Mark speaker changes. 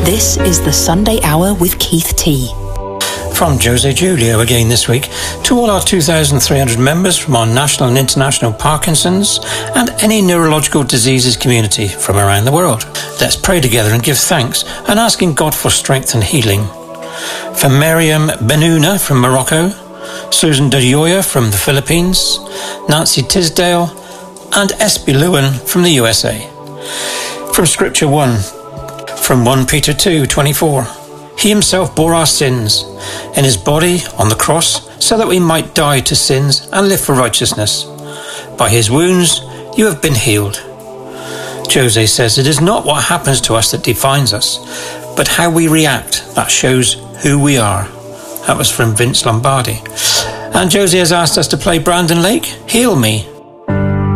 Speaker 1: This is the Sunday Hour with Keith T.
Speaker 2: From Jose Julio again this week, to all our 2,300 members from our national and international Parkinson's and any neurological diseases community from around the world. Let's pray together and give thanks and asking God for strength and healing. For Miriam Benuna from Morocco, Susan Doyoya from the Philippines, Nancy Tisdale and Espy Lewin from the USA. From Scripture 1, from 1 Peter 2:24. He himself bore our sins in his body on the cross so that we might die to sins and live for righteousness. By his wounds you have been healed. Jose says it is not what happens to us that defines us, but how we react that shows who we are. That was from Vince Lombardi. And Jose has asked us to play Brandon Lake, Heal Me.